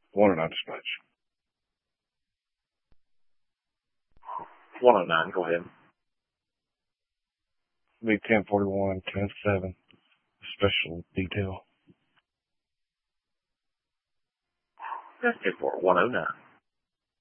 109 dispatch. 109, go ahead. Be 1041, 107, special detail. That's 109.